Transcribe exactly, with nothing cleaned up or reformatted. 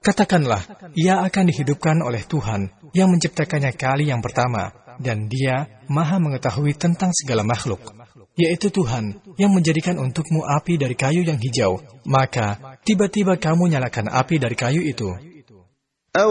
Katakanlah, ia akan dihidupkan oleh Tuhan yang menciptakannya kali yang pertama, dan Dia Maha mengetahui tentang segala makhluk, yaitu Tuhan yang menjadikan untukmu api dari kayu yang hijau. Maka tiba-tiba kamu nyalakan api dari kayu itu.